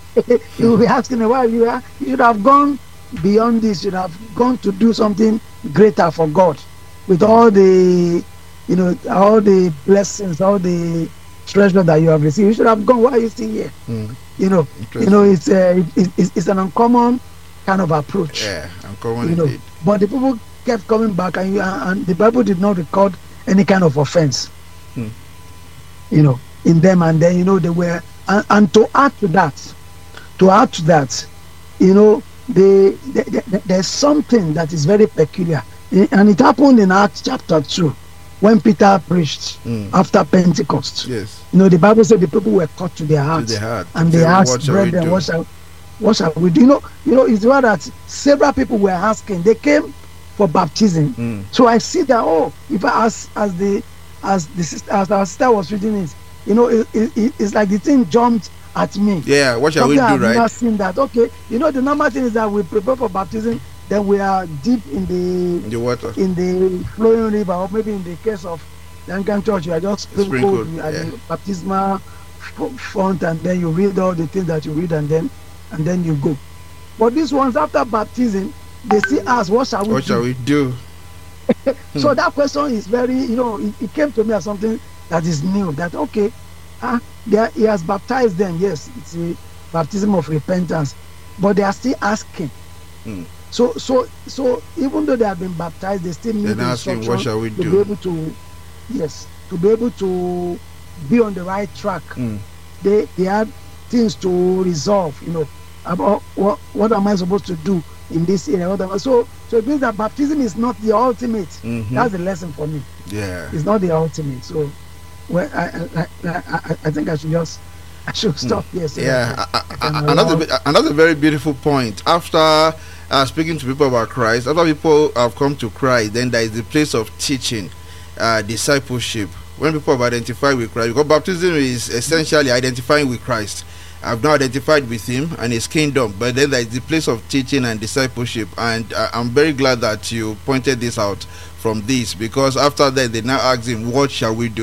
He will be asking them, why are you here? You should have gone beyond this, you should have gone to do something greater for God with all the, you know, all the blessings, all the treasure that you have received. You should have gone. Why are you still here? Mm. You know, you Interesting. know, it's, uh, it, it's it's an uncommon kind of approach. Yeah, I'm common You know, indeed. but the people kept coming back, and you, and the Bible did not record any kind of offense. Hmm. You know, in them, and then you know they were, and, and to add to that, to add to that, you know, they, they, they, there's something that is very peculiar, and it happened in Acts chapter two, when Peter preached Mm. after Pentecost. Yes. You know, the Bible said the people were cut to their To hearts, the heart. and they Say, asked, what shall we brethren, do? what shall, what shall we do? You know, you know, it's what that several people were asking. They came for baptism. Mm. So I see that, oh, if I as as the as the sister, as our sister was reading it, you know, it, it, it's like the thing jumped at me. Yeah, what shall we Something do, I've never right? seen that. Okay, you know, the normal thing is that we prepare for baptism, then we are deep in In the the water. in the flowing river, or maybe in the case of the Anglican Church, you are just sprinkled Sprinkled, at yeah. the baptismal f- font, and then you read all the things that you read, and then and then you go. But these ones, after baptism, they still ask, what shall we What do? shall we do? So that question is very, you know, it, it came to me as something that is new. That okay, ah, they are, he has baptized them. Yes, it's a baptism of repentance, but they are still asking. Hmm. So, so, so even though they have been baptized, they still need Then the asking, what instruction shall we to do? be able to, yes, to be able to be on the right track. Mm. They they have things to resolve. You know, about what what am I supposed to do in this area? What am I, so so it means that baptism is not the ultimate. Mhm. That's the lesson for me. Yeah. It's not the ultimate. So, well, I I, I, I, I think I should just I should stop here. So Yeah, that a- I- I a- can a- another allow- bi- another very beautiful point. After uh, speaking to people about Christ, after people have come to Christ, then there is the place of teaching, uh, discipleship. When people have identified with Christ, because baptism is essentially identifying with Christ. I've now identified with Him and His kingdom, but then there is the place of teaching and discipleship, and uh, I'm very glad that you pointed this out from this, because after that they now ask Him, "What shall we do?"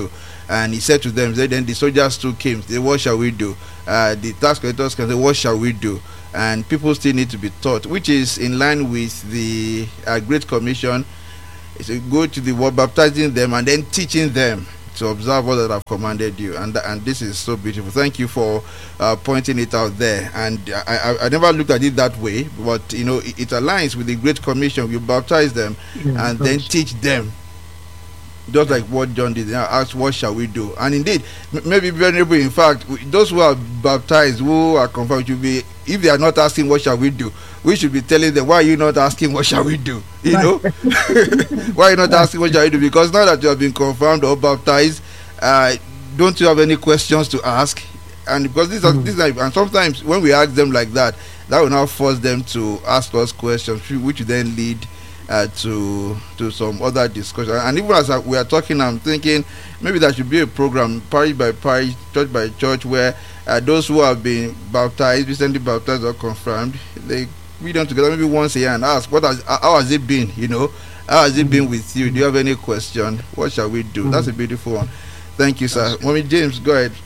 And he said to them, then the soldiers too came. They, what shall we do? Uh, the tax collectors can say, what shall we do? And people still need to be taught, which is in line with the uh, Great Commission. It's a go to the world, baptizing them and then teaching them to observe all that I've commanded you. And and this is so beautiful. Thank you for uh, pointing it out there. And I, I I never looked at it that way, but you know it, it aligns with the Great Commission. You baptize them Yeah, and then teach them, just like what John did. Now ask, what shall we do? And indeed, m- maybe venerable. In fact, we- those who are baptized, who are confirmed, should be, if they are not asking, what shall we do? We should be telling them, why are you not asking, what shall we do? You know, why are you not asking, what shall we do? Because now that you have been confirmed or baptized, uh, don't you have any questions to ask? And because these are, Mm. these are, and sometimes when we ask them like that, that will now force them to ask us questions, which will then lead uh, to to some other discussion. And even as I, we are talking, I'm thinking maybe there should be a program, parish by parish, church by church, where uh, those who have been baptized, recently baptized or confirmed, they read them together maybe once a year and ask, what has, how has it been? You know, how has it been with you? Do you have any question? What shall we do? That's a beautiful one. Thank you, sir. Mommy James, go ahead.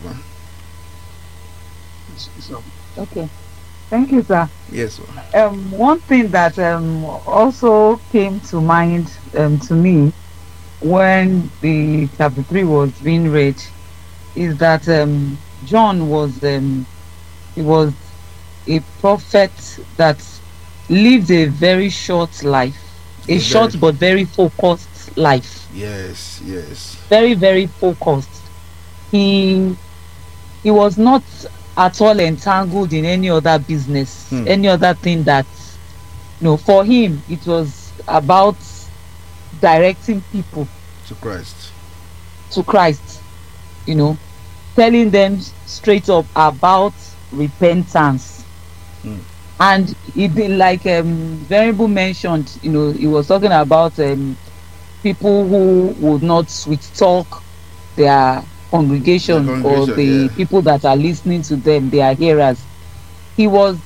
So, Okay. Thank you, sir. Yes, ma'am. Um, one thing that um, also came to mind um, to me when the chapter three was being read is that um, John was um, he was a prophet that lived a very short life, a Very- short but very focused life. Yes, yes. Very very focused. He he was not at all entangled in any other business, Hmm. any other thing that, you know, for him it was about directing people To Christ. to Christ, you know, telling them straight up about repentance. Hmm. And it did, like um Venerable mentioned, you know, he was talking about um people who would not sweet talk their congregation, The or congregation, the yeah. people that are listening to them, their hearers. He was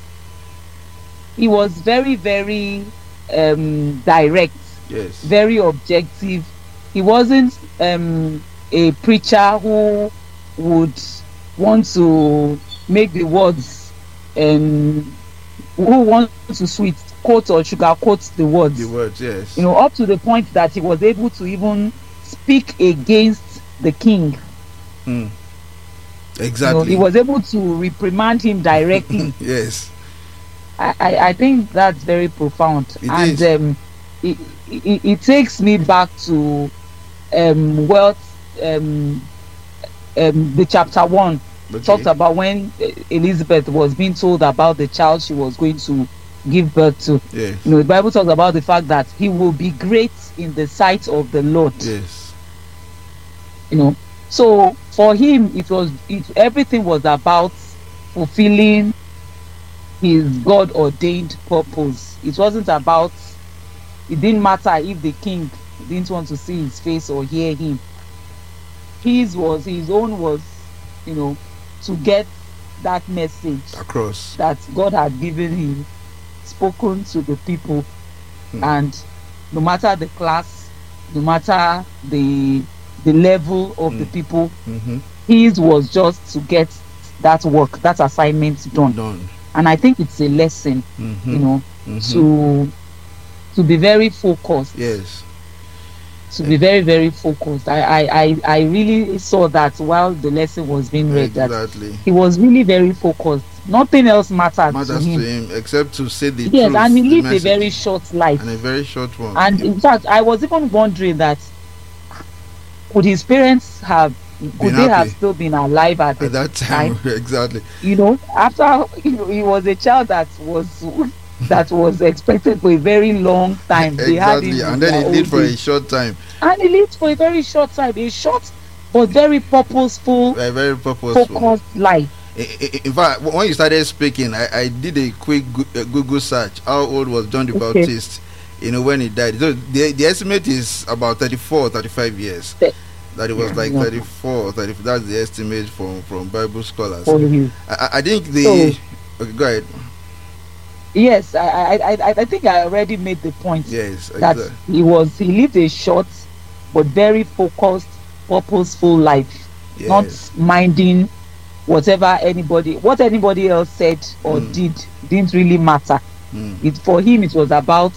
he was very very um direct, Yes. very objective. He wasn't um a preacher who would want to make the words um who wants to sweet quote or sugar quote the words, The words, yes. you know, up to the point that he was able to even speak against the king. Hmm. You know, Exactly. he was able to reprimand him directly. Yes. I, I, I think that's very profound. It and is. um it, it, it takes me back to um wealth um um the chapter one Okay. talked about when uh, Elizabeth was being told about the child she was going to give birth to. Yes. You know, the Bible talks about the fact that he will be great in the sight of the Lord. Yes. You know, so for him it was it everything was about fulfilling his God ordained purpose. It wasn't about, it didn't matter if the king didn't want to see his face or hear him. His was his own was, you know, to get that message Across. that God had given him, spoken to the people. Hmm. And no matter the class, no matter the the level of the Hmm. people, Mm-hmm. his was just to get that work, that assignment done. Done. And I think it's a lesson, Mm-hmm. you know, Mhm. to to be very focused. Yes. To be very, very focused. I, I, I, I really saw that while the lesson was being read, that Exactly. he was really very focused. Nothing else mattered, Matters to to him. him except to say the Yes, truth. and he the lived a message. very short life. and a very short one. And in fact, I was even wondering that could his parents have, could Been they have happy. still been alive at, the At that time, exactly. You know, after you know, he was a child that was that was expected for a very long time. They had him Exactly. in And then their he lived old for a age. short time. And he lived for a very short time, a short but very purposeful, A very purposeful. focused life. I- I- In fact, when you started speaking, I, I did a quick Goo- uh, Google search. How old was John the Okay. Baptist? You know, when he died. So the, the estimate is about thirty-four, thirty-five years. Th- That it was Yeah, like yeah. thirty-four, thirty. That's the estimate from, from Bible scholars. For you. I, I- I think the. So- okay, go ahead. Yes, I, I, I, I I think I already made the point Yes, that exactly. he was he lived a short but very focused, purposeful life. Yes. not minding whatever anybody, what anybody else said or Mm. did, didn't really matter. Mm. It for him, it was about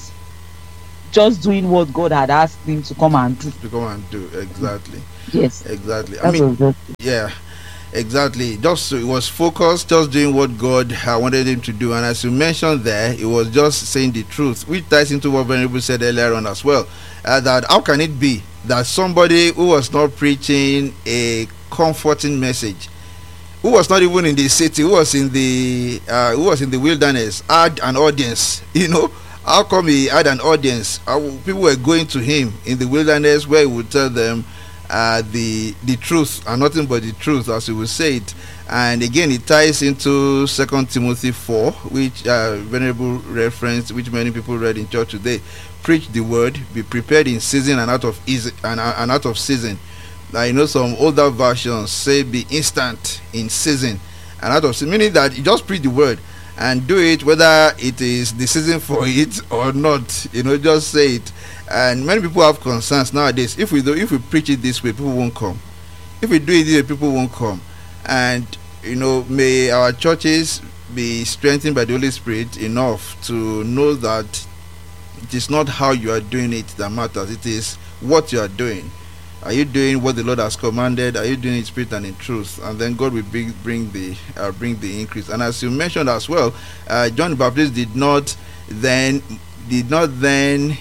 just doing what God had asked him to come and do. To come and do exactly, Yes, exactly. I that mean, was just yeah, exactly. Just it was focused, just doing what God uh, wanted him to do. And as you mentioned there, it was just saying the truth, which ties into what Venerable said earlier on as well. Uh, that how can it be that somebody who was not preaching a comforting message, who was not even in the city, who was in the uh, who was in the wilderness, had an audience? You know, how come he had an audience? How, people were going to him in the wilderness, where he would tell them uh, the the truth and nothing but the truth, as he would say it. And again, it ties into Second Timothy four, which uh, Venerable reference, which many people read in church today. Preach the word, be prepared in season and out of easy and, and out of season. Now, you know, some older versions say be instant in season and out of season, meaning that you just preach the word and do it whether it is the season for it or not. You know, just say it. And many people have concerns nowadays. If we do, if we preach it this way, people won't come. If we do it this way, people won't come. And you know, may our churches be strengthened by the Holy Spirit enough to know that it is not how you are doing it that matters. It is what you are doing. Are you doing what the Lord has commanded? Are you doing it in spirit and in truth? And then God will bring, bring the uh, bring the increase. And as you mentioned as well, uh, John the Baptist did not then did not then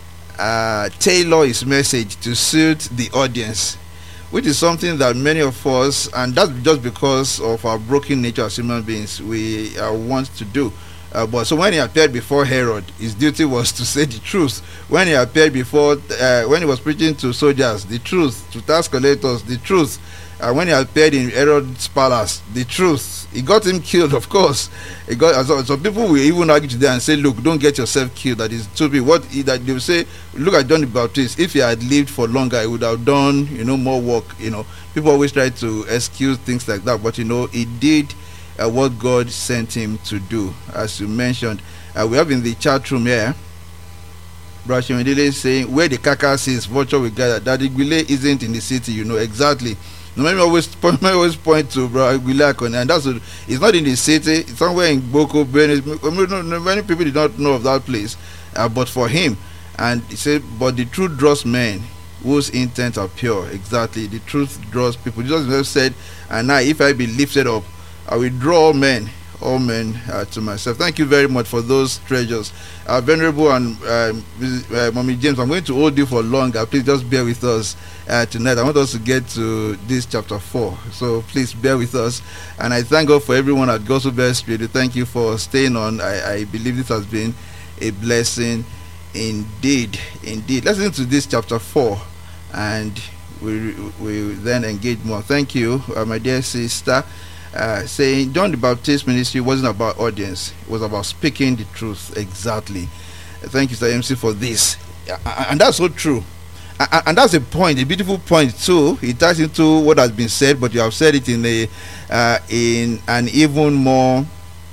uh, tailor his message to suit the audience, which is something that many of us, and that's just because of our broken nature as human beings, we uh, want to do. Uh, but so when he appeared before Herod, his duty was to say the truth. When he appeared before, uh, when he was preaching to soldiers, the truth. To tax collectors, the truth. Uh, when he appeared in Herod's palace, the truth. He got him killed, of course. He got so, so people will even argue today and say, "Look, don't get yourself killed." That is to be what he, that they will say. Look at John the Baptist. If he had lived for longer, he would have done, you know, more work. You know, people always try to excuse things like that, but you know, he did Uh, what God sent him to do. As you mentioned, uh, we have in the chat room here Brashimidele saying, where the carcass is, vulture will gather. That Igwile isn't in the city, you know exactly. No, let me always point, let me always point to Bro Igwile, and that's what, it's not in the city. It's somewhere in Boko, Benin. Many people did not know of that place, uh, but for him, and he said, but the truth draws men whose intents are pure. Exactly, the truth draws people. Jesus said, and now if I be lifted up, I will draw all men, all men uh, to myself. Thank you very much for those treasures. Uh, Venerable and uh, uh, Mommy James, I'm going to hold you for longer. Please just bear with us uh, tonight. I want us to get to this chapter four. So please bear with us. And I thank God for everyone at Gospel Best Radio. Thank you for staying on. I, I believe this has been a blessing indeed. Indeed. Let's listen to this chapter four, and we we then engage more. Thank you, uh, my dear sister. Uh, saying John the Baptist ministry wasn't about audience, it was about speaking the truth. Exactly. Thank you, Sir M C, for this. Uh, and that's so true. Uh, and that's a point, a beautiful point too. It ties into what has been said, but you have said it in a uh, in an even more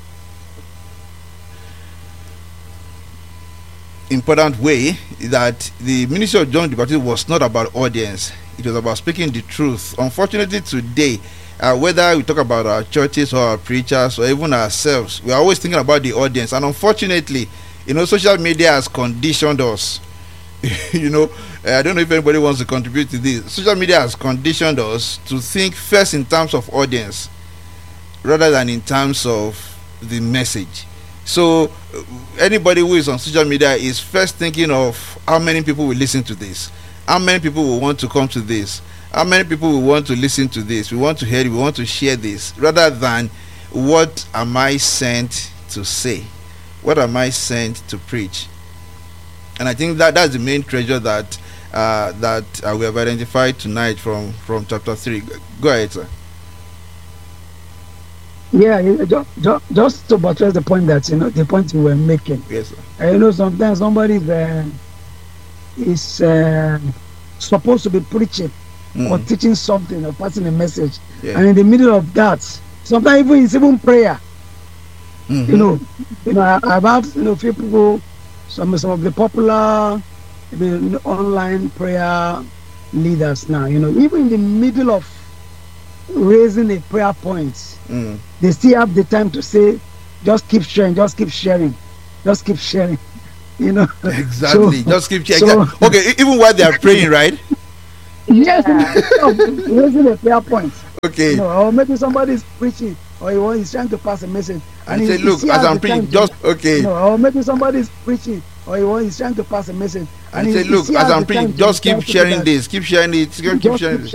important way, that the ministry of John the Baptist was not about audience, it was about speaking the truth. Unfortunately today, Uh, whether we talk about our churches or our preachers or even ourselves, we are always thinking about the audience. And unfortunately, you know, social media has conditioned us. you know, I don't know if anybody wants to contribute to this. Social media has conditioned us to think first in terms of audience rather than in terms of the message. So uh, anybody who is on social media is first thinking of how many people will listen to this, how many people will want to come to this, how many people will want to listen to this, we want to hear it, we want to share this, rather than what am I sent to say, what am I sent to preach. And I think that that's the main treasure that uh, that uh, we have identified tonight from from chapter three. Go ahead, sir. Yeah, just, just, just to buttress the point that, you know, the point we were making. Yes, sir. Uh, you know, sometimes somebody uh, is uh, supposed to be preaching Mm. or teaching something or passing a message, yeah. and in the middle of that, sometimes even it's even prayer. Mm-hmm. You know, you know, I, I've had you know few people, some some of the popular, the you know, online prayer leaders now. You know, even in the middle of raising a prayer point, Mm. they still have the time to say, just keep sharing, just keep sharing, just keep sharing. You know. Exactly. So- Just keep checking. so- Okay, e- even while they are praying, right? Yes, raising a prayer point. Okay. You know, or maybe somebody is preaching, or he wants, he's trying to pass a message, And he- say, he look, still as has I'm the time preaching, to- just okay. you know, or maybe somebody is preaching, or he wants, he's trying to pass a message, And he- say, he look, still as has I'm the preaching, time to just tell keep people sharing that this, keep sharing it, keep just sharing keep it.